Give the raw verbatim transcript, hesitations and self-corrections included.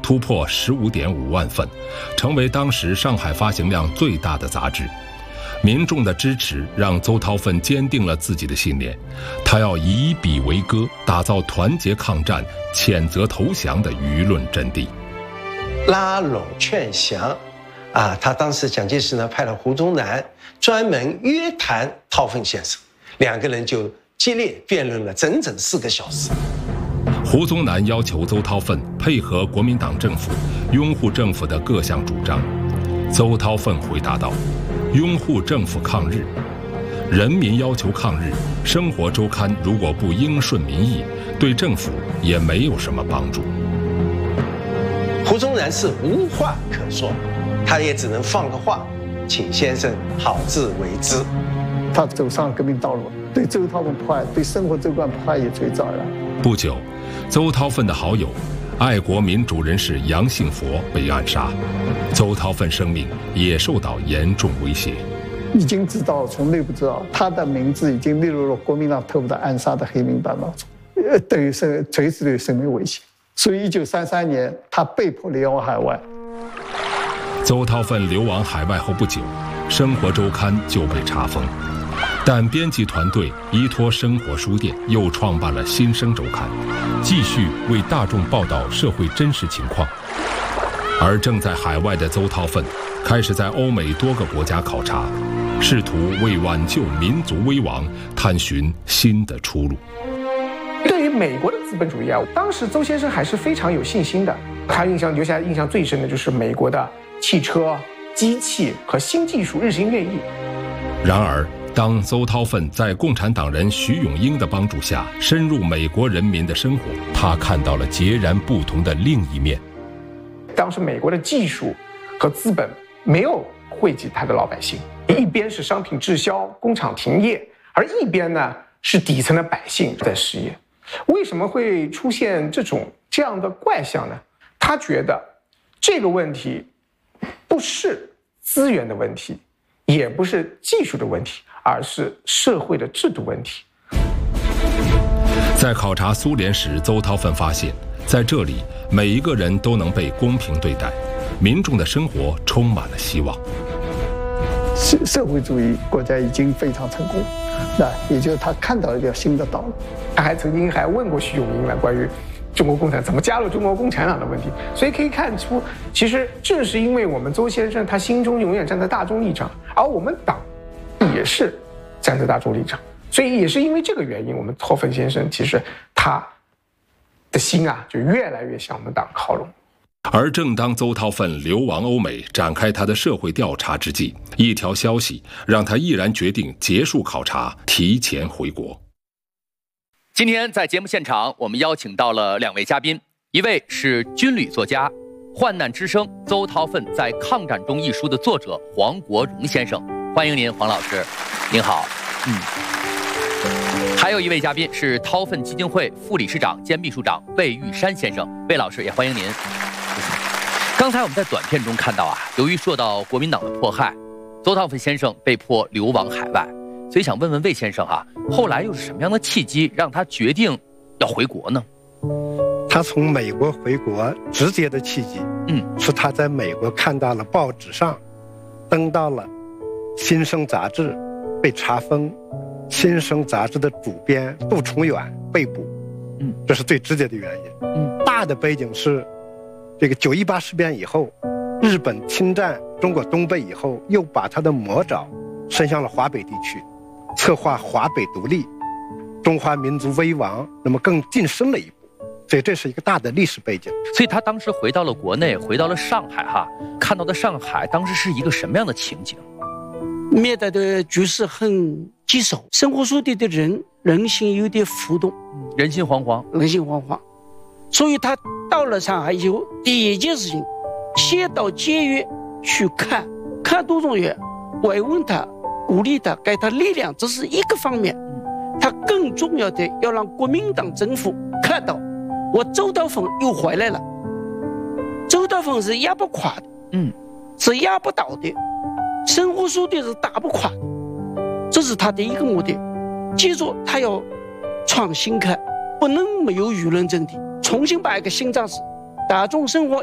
突破十五点五万份，成为当时上海发行量最大的杂志。民众的支持让邹韬奋坚定了自己的信念，他要以笔为歌，打造团结抗战、谴责投降的舆论阵地。 拉拢劝降，啊，他当时蒋介石呢派了胡宗南专门约谈韬奋先生，两个人就激烈辩论了整整四个小时。 胡宗南要求邹韬奋配合国民党政府，拥护政府的各项主张。邹韬奋回答道：拥护政府抗日，人民要求抗日，生活周刊如果不应顺民意，对政府也没有什么帮助。 胡宗南是无话可说，他也只能放个话，请先生好自为之。 他走上革命道路，对邹韬奋迫害，对生活周刊迫害也最早了。 不久，邹韬奋的好友爱国民主人士杨杏佛被暗杀，邹韬奋生命也受到严重威胁。 已经知道，从内部知道，他的名字已经列入了国民党特务的暗杀的黑名单当中，呃，等于是随时对生命威胁。所以，一九三三年，他被迫流亡海外。 邹韬奋流亡海外后不久，生活周刊就被查封，但编辑团队依托生活书店，又创办了新生周刊，继续为大众报道社会真实情况。而正在海外的邹韬奋开始在欧美多个国家考察，试图为挽救民族危亡探寻新的出路。 对于美国的资本主义啊，当时邹先生还是非常有信心的。他印象留下印象最深的就是美国的汽车、机器和新技术日新月异。 然而，当邹韬奋在共产党人徐永英的帮助下深入美国人民的生活，他看到了截然不同的另一面。 当时美国的技术和资本没有惠及他的老百姓，一边是商品滞销、工厂停业，而一边呢是底层的百姓在失业。为什么会出现这种这样的怪象呢？他觉得这个问题不是资源的问题，也不是技术的问题，而是社会的制度问题。 在考察苏联时，邹韬奋发现，在这里每一个人都能被公平对待，民众的生活充满了希望。 社社会主义国家已经非常成功，那也就是他看到了一条新的道路。 他还曾经还问过徐永英了关于中国共产怎么加入中国共产党的问题，所以可以看出，其实正是因为我们邹先生他心中永远站在大众立场，而我们党也是站在大众立场，所以也是因为这个原因，我们韬奋先生其实他的心啊就越来越向我们党靠拢。 而正当邹韬奋流亡欧美，展开他的社会调查之际，一条消息让他毅然决定结束考察，提前回国。 今天在节目现场，我们邀请到了两位嘉宾，一位是军旅作家、患难之声《邹韬奋在抗战中》一书的作者黄国荣先生，欢迎您，黄老师，您好。嗯。还有一位嘉宾是韬奋基金会副理事长兼秘书长魏玉山先生，魏老师也欢迎您。刚才我们在短片中看到啊，由于受到国民党的迫害，邹韬奋先生被迫流亡海外，所以想问问魏先生啊，后来又是什么样的契机让他决定要回国呢？ 他从美国回国直接的契机，嗯，是他在美国看到了报纸上登到了《新生》杂志被查封，《新生》杂志的主编杜重远被捕，嗯，这是最直接的原因。嗯，大的背景是这个九一八事变以后，日本侵占中国东北以后，又把他的魔爪伸向了华北地区，策划华北独立，中华民族危亡，那么更晋升了一步。所以这是一个大的历史背景。 所以他当时回到了国内，回到了上海哈，看到的上海当时是一个什么样的情景？ 面对的局势很棘手，生活书店的人人心有点浮动， 人心惶惶， 人心惶惶。所以他到了上海以后，第一件事情，先到监狱去看看杜重远，慰问他，鼓励他，给他力量，这是一个方面。他更重要的要让国民党政府看到，我邹韬奋又回来了。邹韬奋是压不垮的，嗯，是压不倒的，生活书店是打不垮的，这是他的一个目的。记住，他要创新看，不能没有舆论阵地，重新把一个新章式大众生活